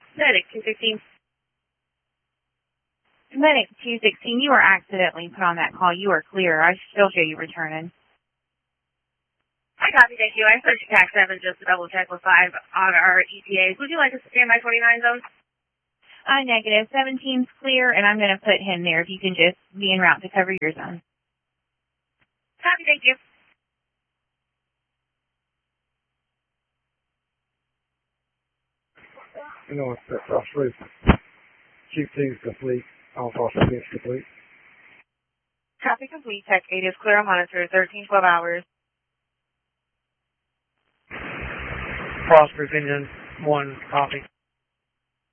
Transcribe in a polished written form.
Medic 216. Medic 216, you were accidentally put on that call. You are clear. I still show you returning. I copy, thank you. I searched TAC 7 just to double check with 5 on our ETAs. Would you like us to stand by 49 zone? Negative. 17's clear, and I'm going to put him there if you can just be en route to cover your zone. Copy, thank you. You know, it's frustrating. Chief 2 is complete. All Foster 6 complete. Copy complete. Tech 8 is clear on monitor. 13-12 hours. Prosperous Engine 1, copy.